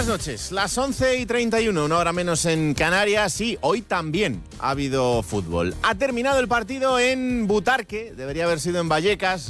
Buenas noches, las 11:31, una hora menos en Canarias. Sí, hoy también ha habido fútbol. Ha terminado el partido en Butarque, debería haber sido en Vallecas.